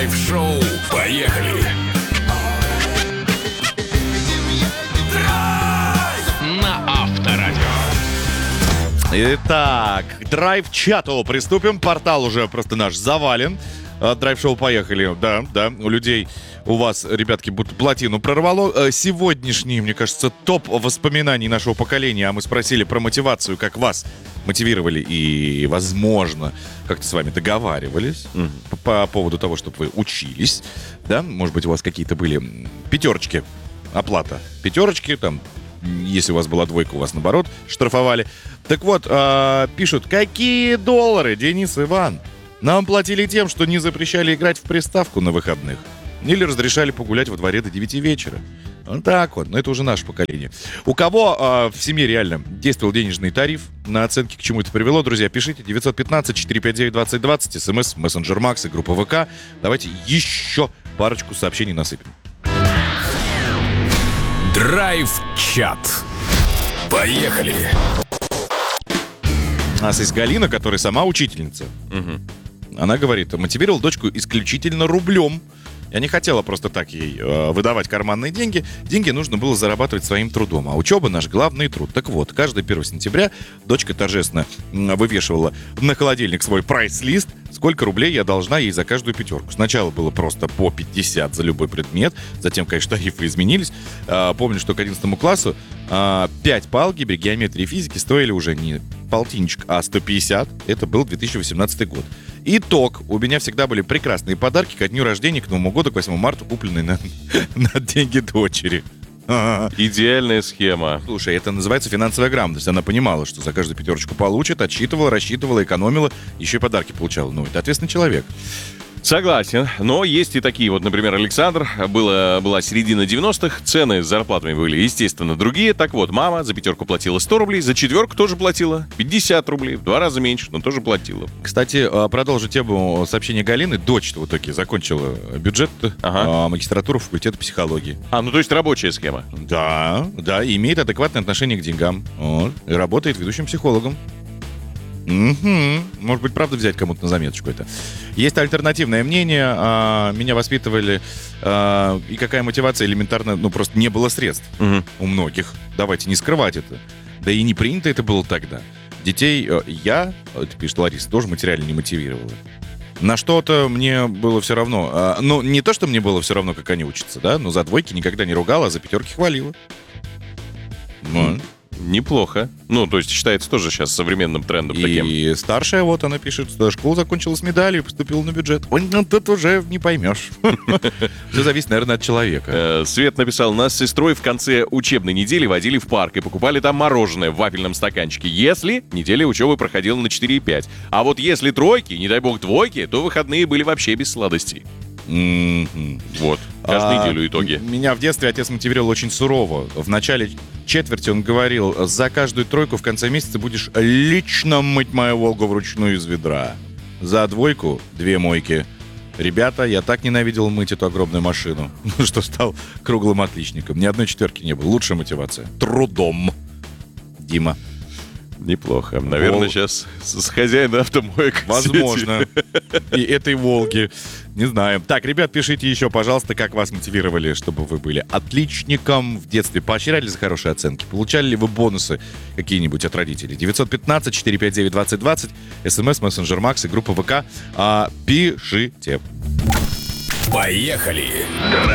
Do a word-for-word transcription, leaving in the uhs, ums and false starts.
Шоу. Поехали! На Авторадио. Итак, драйв-чату приступим. Портал уже просто наш завален. Драйв-шоу поехали. Да, да, у людей, у вас, ребятки, будто плотину прорвало. Сегодняшний, мне кажется, топ воспоминаний нашего поколения. А мы спросили про мотивацию, как вас мотивировали и, возможно, как-то с вами договаривались mm-hmm. по, по поводу того, чтобы вы учились. Да, может быть, у вас какие-то были пятерочки, оплата пятерочки, там, если у вас была двойка, у вас, наоборот, штрафовали. Так вот, э, пишут, какие доллары, Денис Иван? Нам платили тем, что не запрещали играть в приставку на выходных. Или разрешали погулять во дворе до девяти вечера. Вот так вот. Но это уже наше поколение. У кого э, в семье реально действовал денежный тариф, на оценке к чему это привело, друзья, пишите. девять пятнадцать четыреста пятьдесят девять двадцать двадцать, смс, мессенджер Макс и группа ВК. Давайте еще парочку сообщений насыпем. Драйв-чат. Поехали! У нас есть Галина, которая сама учительница. Угу. Она говорит, мотивировал дочку исключительно рублем. Я не хотела просто так ей э, выдавать карманные деньги. Деньги нужно было зарабатывать своим трудом. А учеба — наш главный труд. Так вот, каждое первое сентября дочка торжественно вывешивала на холодильник свой прайс-лист, сколько рублей я должна ей за каждую пятерку. Сначала было просто по пятьдесят за любой предмет. Затем, конечно, тарифы изменились. Э, помню, что к одиннадцатому классу э, пять по алгебре, геометрии и физике стоили уже не полтинничек, а сто пятьдесят. Это был две тысячи восемнадцатый год. Итог. У меня всегда были прекрасные подарки ко дню рождения, к Новому году, к восьмому марта, купленные на, на деньги дочери. Идеальная схема. Слушай, это называется финансовая грамотность. Она понимала, что за каждую пятерочку получит, отсчитывала, рассчитывала, экономила, еще и подарки получала. Ну, это ответственный человек. Согласен, но есть и такие. Вот, например, Александр, было, была середина девяностых, цены с зарплатами были, естественно, другие. Так вот, мама за пятерку платила сто рублей, за четверку тоже платила пятьдесят рублей, в два раза меньше, но тоже платила. Кстати, продолжу тему сообщения Галины. Дочь в итоге закончила бюджет, ага. магистратуру факультета психологии. А, ну то есть рабочая схема. Да, да, имеет адекватное отношение к деньгам. Вот, и работает ведущим психологом. Угу. Может быть, правда взять кому-то на заметочку это. Есть альтернативное мнение. А, меня воспитывали, а, и какая мотивация элементарно, ну просто не было средств угу. у многих. Давайте не скрывать это. Да и не принято это было тогда. Детей я, это пишет Лариса, тоже материально не мотивировала. На что-то мне было все равно. А, ну, не то, что мне было все равно, как они учатся, да, но за двойки никогда не ругала, а за пятерки хвалила. Ну. Неплохо. Ну, то есть считается тоже сейчас современным трендом и таким. И старшая, вот она пишет, что школу закончила с медалью, поступила на бюджет. Ой, ну тут уже не поймешь. Все зависит, наверное, от человека. Свет написал, нас с сестрой в конце учебной недели водили в парк и покупали там мороженое в вафельном стаканчике. Если неделя учебы проходила на четыре и пять. А вот если тройки, не дай бог двойки, то выходные были вообще без сладостей. Mm-hmm. Вот, каждую а, неделю итоги. Меня в детстве отец мотивировал очень сурово. В начале четверти он говорил, за каждую тройку в конце месяца будешь лично мыть мою Волгу вручную из ведра. За двойку две мойки. Ребята, я так ненавидел мыть эту огромную машину, что стал круглым отличником. Ни одной четверки не было. Лучшая мотивация. Трудом. Дима. Неплохо. Наверное, Вол... сейчас с хозяина автомоек. Возможно. И этой Волги. Не знаю. Так, ребят, пишите еще, пожалуйста, как вас мотивировали, чтобы вы были отличником в детстве. Поощряли за хорошие оценки? Получали ли вы бонусы какие-нибудь от родителей? девять пятнадцать четыреста пятьдесят девять двадцать двадцать. СМС, мессенджер Макс и группа ВК. А, пишите. Поехали!